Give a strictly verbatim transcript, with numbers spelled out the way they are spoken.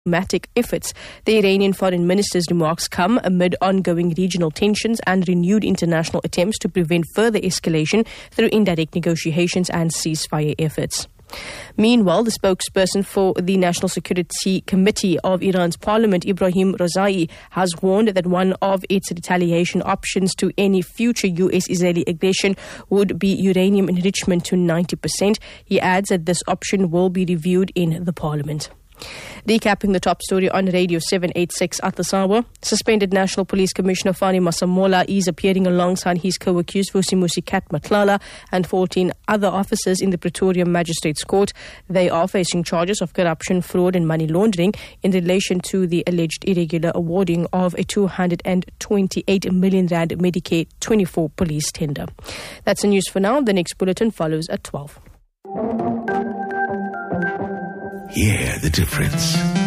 diplomatic efforts. The Iranian foreign minister's remarks come amid ongoing regional tensions and renewed international attempts to prevent further escalation through indirect negotiations and ceasefire efforts. Meanwhile, the spokesperson for the National Security Committee of Iran's parliament, Ibrahim Rozai, has warned that one of its retaliation options to any future U S-Israeli aggression would be uranium enrichment to ninety percent. He adds that this option will be reviewed in the parliament. Recapping the top story on Radio seven eighty-six at this hour, suspended National Police Commissioner Fani Masemola is appearing alongside his co-accused Vusimusi Kat Matlala and fourteen other officers in the Pretoria Magistrates Court. They are facing charges of corruption, fraud and money laundering in relation to the alleged irregular awarding of a two hundred twenty-eight million rand Medicare twenty-four police tender. That's the news for now. The next bulletin follows at twelve. Hear the difference.